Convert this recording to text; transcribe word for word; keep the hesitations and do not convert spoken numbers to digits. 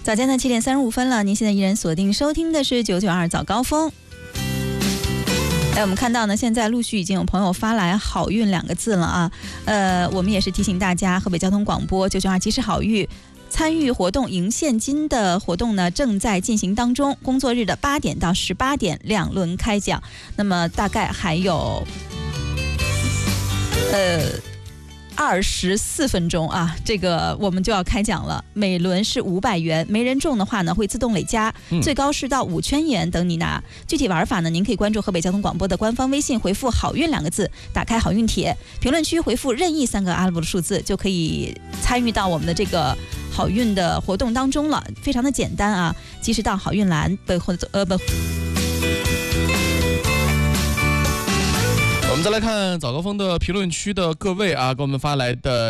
早间的七点三十五分了，您现在依然锁定收听的是九九二早高峰。哎，我们看到呢，现在陆续已经有朋友发来好运两个字了啊。呃，我们也是提醒大家，河北交通广播九九二及时好运参与活动赢现金的活动呢正在进行当中，工作日的八点到十八点两轮开奖，那么大概还有呃二十四分钟啊，这个我们就要开奖了。每轮是五百元，没人中的话呢会自动累加，最高是到五千元等你拿。具体玩法呢，您可以关注河北交通广播的官方微信，回复好运两个字，打开好运帖，评论区回复任意三个阿拉伯的数字，就可以参与到我们的这个好运的活动当中了，非常的简单啊。及时到好运栏不呃不。 我们再来看早高峰的评论区的各位啊，给我们发来的